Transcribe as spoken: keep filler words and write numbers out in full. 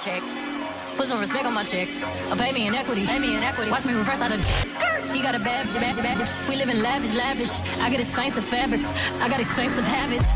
check. Put some respect on my check. Or pay me in equity. Pay me in equity. Watch me reverse out of skirt. He got a bad, bad, bad. We live in lavish, lavish. I got expensive fabrics. I got expensive habits.